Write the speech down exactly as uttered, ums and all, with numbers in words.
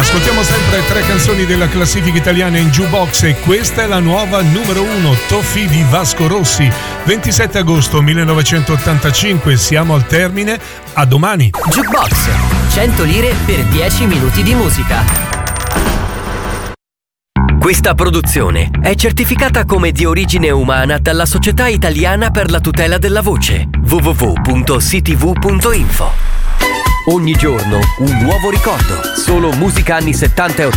Ascoltiamo sempre tre canzoni della classifica italiana in jukebox e questa è la nuova numero uno, Toffì di Vasco Rossi. ventisette agosto millenovecentottantacinque, siamo al termine, a domani. Jukebox, cento lire per dieci minuti di musica. Questa produzione è certificata come di origine umana dalla Società Italiana per la Tutela della Voce, w w w punto c t v punto info. Ogni giorno un nuovo ricordo, solo musica anni settanta e ottanta.